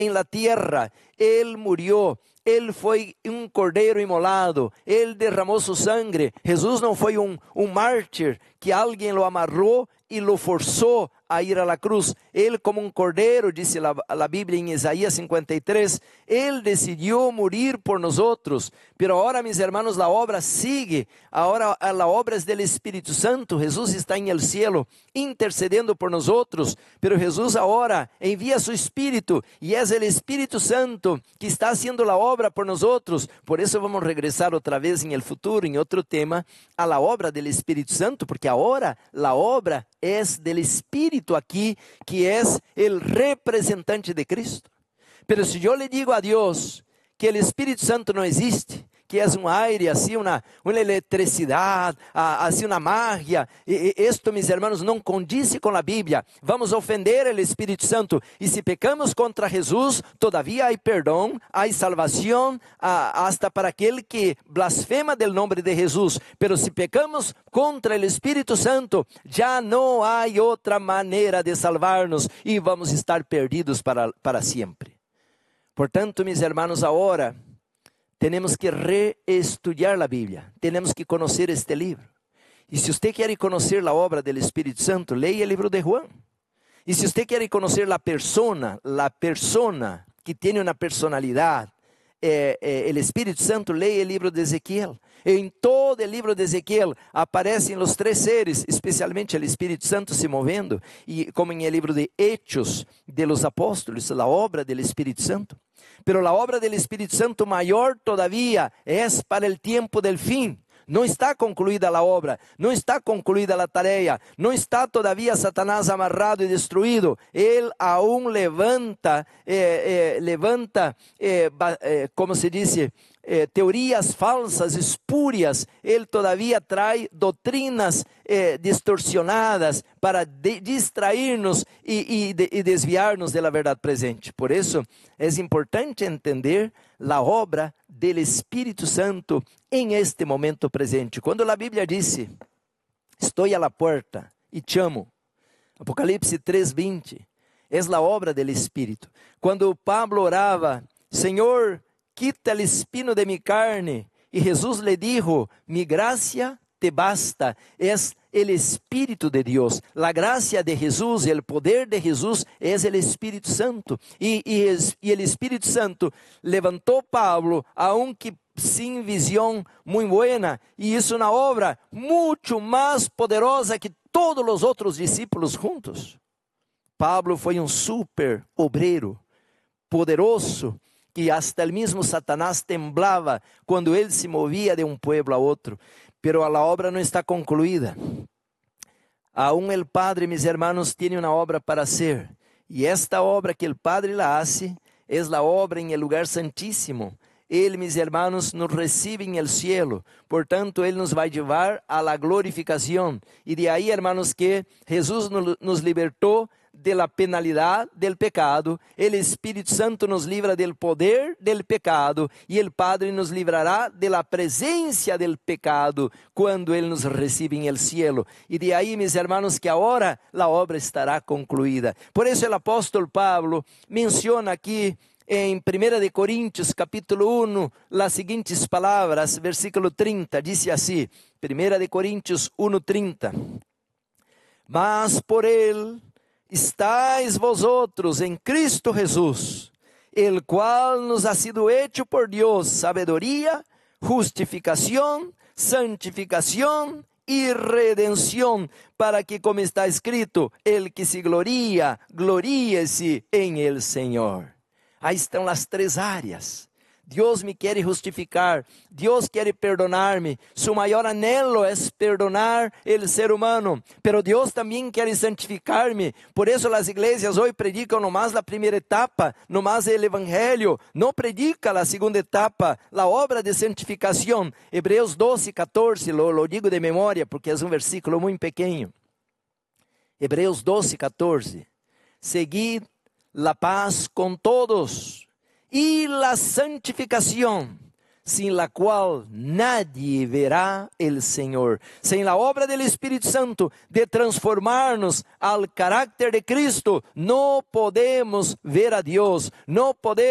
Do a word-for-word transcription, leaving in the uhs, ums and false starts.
en la tierra. Él murió. Él foi um cordeiro imolado, Ele derramou sua sangre. Jesus não foi um, um mártir que alguém lo amarrou e lo forçou a ir a la cruz. Ele, como um cordeiro, disse a, a Bíblia em Isaías cincuenta e três, Ele decidiu morir por nós outros. Pero agora, mis hermanos, a obra sigue. Agora a obra é do Espírito Santo. Jesus está em el cielo intercedendo por nós outros. Pero Jesus agora envia seu Espírito e é o Espírito Santo que está haciendo a obra por nós outros. Por isso vamos regressar outra vez em el futuro, em outro tema, a la obra del Espírito Santo, porque agora a obra é del Espírito aqui, que é o representante de Cristo. Pero se eu lhe digo a Deus que o Espírito Santo não existe, que é um aire, assim, uma, uma eletricidade, assim, uma magia, e, e isto, meus irmãos, não condiz com a Bíblia. Vamos ofender o Espírito Santo, e se pecamos contra Jesus, todavia há perdão, há salvação, hasta para aquele que blasfema del nome de Jesus. Pero se pecamos contra o Espírito Santo, já não há outra maneira de salvar-nos, e vamos estar perdidos para, para sempre. Portanto, meus irmãos, agora temos que reestudar a Bíblia, temos que conhecer este livro. E se você quer conhecer a obra do Espírito Santo, leia o livro de Juan. E se você quer conhecer a persona, a persona que tem uma personalidade, eh, eh, o Espírito Santo, leia o livro de Ezequiel. Em todo o livro de Ezequiel aparecem os três seres, especialmente o Espírito Santo se movendo, e como em el livro de Hechos de los Apóstolos, a obra do Espírito Santo. Pero a obra do Espírito Santo maior todavia é para o tempo del fim. Não está concluída a obra, não está concluída a tarefa, não está todavia Satanás amarrado e destruído. Ele aún levanta, eh, eh, levanta, eh, eh, como se diz, eh, teorias falsas, espúrias. Ele todavia traz doutrinas eh, distorcionadas para de, distrair-nos e, e, de, e desviar-nos da verdade presente. Por isso, é importante entender a obra do Espírito Santo em este momento presente. Quando a Bíblia disse, estou à la porta e chamo, Apocalipse três, vinte, é a obra do Espírito. Quando Pablo orava, Senhor, quita el espino de mi carne, e Jesus lhe dijo, mi gracia te basta, es el Espírito de Deus. La gracia de Jesus, el poder de Jesus es el Espírito Santo. E, e, e el Espírito Santo levantou Pablo, aunque sin visión muy buena, e isso na obra muito mais poderosa que todos os outros discípulos juntos. Pablo foi um super obreiro, poderoso, que hasta el mismo Satanás temblava quando ele se movia de um pueblo a outro. Pero a obra não está concluída. Aún el Padre, mis hermanos, tiene una obra para hacer. Y esta obra que el Padre la hace, es la obra en el lugar santísimo. Ele, mis hermanos, nos recibe en el cielo. Por tanto, Ele nos vai llevar a la glorificación. Y de ahí, hermanos, que Jesús nos libertou de la penalidad del pecado, el Espíritu Santo nos libra del poder del pecado, y el Padre nos librará de la presencia del pecado, cuando Él nos recibe en el cielo. Y de ahí, mis hermanos, que ahora la obra estará concluida. Por eso el apóstol Pablo menciona aquí, em primeira de Coríntios, capítulo um, las seguintes palavras, versículo trinta, diz assim, primeira de Coríntios um, trinta, mas por Ele estáis vosotros en Cristo Jesús, el cual nos ha sido hecho por Dios sabiduría, justificación, santificación y redención, para que, como está escrito, el que se gloría, gloríese en el Señor. Aí estão as três áreas. Deus me quer justificar, Deus quer perdonar-me, seu maior anelo é perdonar o ser humano, pero Deus também quer santificar-me. Por isso as igrejas hoje predicam nomás a primeira etapa, nomás o evangelho, não predica a segunda etapa, a obra de santificação. Hebreus doze, catorze, lo, lo digo de memória, porque é um versículo muito pequeno. Hebreus doze, catorze, seguid la paz com todos, e la santificación, sin la cual nadie verá el Señor. Sin la obra del Espíritu Santo de transformarnos al carácter de Cristo, no podemos ver a Dios, no podemos